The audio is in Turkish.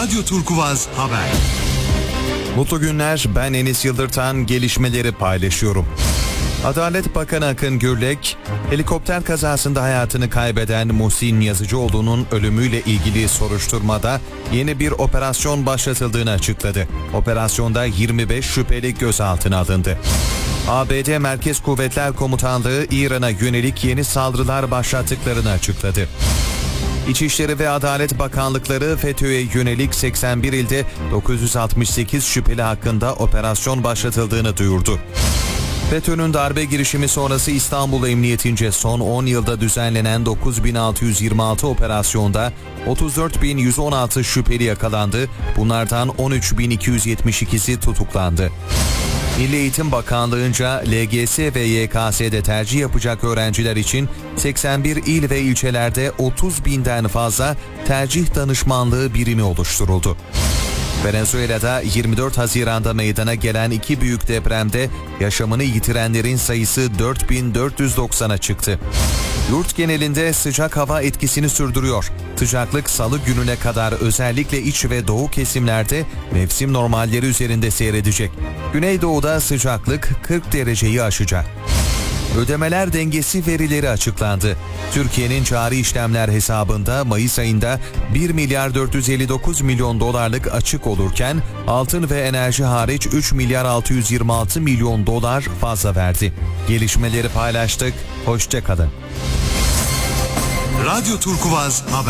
Radyo Turkuvaz Haber. Mutlu günler, ben Enis Yıldırtan, gelişmeleri paylaşıyorum. Adalet Bakanı Akın Gürlek, helikopter kazasında hayatını kaybeden Muhsin Yazıcıoğlu'nun ölümüyle ilgili soruşturmada yeni bir operasyon başlatıldığını açıkladı. Operasyonda 25 şüpheli gözaltına alındı. ABD Merkez Kuvvetler Komutanlığı İran'a yönelik yeni saldırılar başlattıklarını açıkladı. İçişleri ve Adalet Bakanlıkları FETÖ'ye yönelik 81 ilde 968 şüpheli hakkında operasyon başlatıldığını duyurdu. FETÖ'nün darbe girişimi sonrası İstanbul Emniyeti'nce son 10 yılda düzenlenen 9626 operasyonda 34.116 şüpheli yakalandı. Bunlardan 13.272'si tutuklandı. Milli Eğitim Bakanlığı'nca LGS ve YKS'de tercih yapacak öğrenciler için 81 il ve ilçelerde 30.000'den fazla tercih danışmanlığı birimi oluşturuldu. Venezuela'da 24 Haziran'da meydana gelen iki büyük depremde yaşamını yitirenlerin sayısı 4.490'a çıktı. Yurt genelinde sıcak hava etkisini sürdürüyor. Sıcaklık salı gününe kadar özellikle iç ve doğu kesimlerde mevsim normalleri üzerinde seyredecek. Güneydoğu'da sıcaklık 40 dereceyi aşacak. Ödemeler dengesi verileri açıklandı. Türkiye'nin cari işlemler hesabında Mayıs ayında 1 milyar 459 milyon dolarlık açık olurken altın ve enerji hariç 3 milyar 626 milyon dolar fazla verdi. Gelişmeleri paylaştık. Hoşça kalın. Radyo Turkuvaz Haber.